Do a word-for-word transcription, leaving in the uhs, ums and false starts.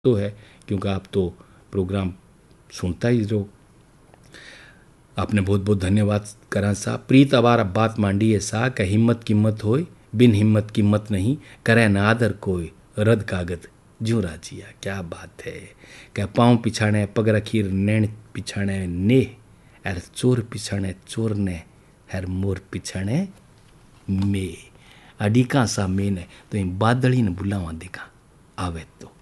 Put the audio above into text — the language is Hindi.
तो है क्योंकि आप तो प्रोग्राम सुनता ही रहो। आपने बहुत बहुत धन्यवाद करा सा। प्रीत अबार बात मांडी है सा का हिम्मत कीमत होय बिन हिम्मत कीमत नहीं करे ना आदर कोई रद कागज जू राजिया। क्या बात है। क्या पाँव पिछाने पग रखी नैण पिछाने ने एर चोर पिछाने चोर ने हर मोर पिछाने में अडिका सा में ने तो बादली ने बुलावा देखा आवे तो